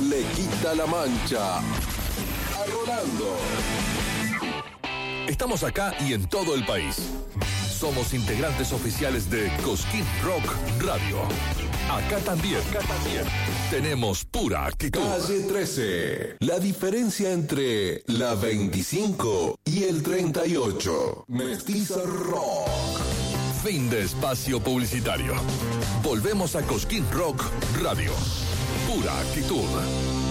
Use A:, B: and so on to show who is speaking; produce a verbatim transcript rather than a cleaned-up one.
A: le quita la mancha a Rolando.
B: Estamos acá y en todo el país. Somos integrantes oficiales de Cosquín Rock Radio. Acá también, acá también tenemos pura actitud.
A: Calle trece. La diferencia entre la veinticinco y el treinta y ocho. Mestiza Rock.
B: Fin de espacio publicitario. Volvemos a Cosquín Rock Radio. Pura actitud.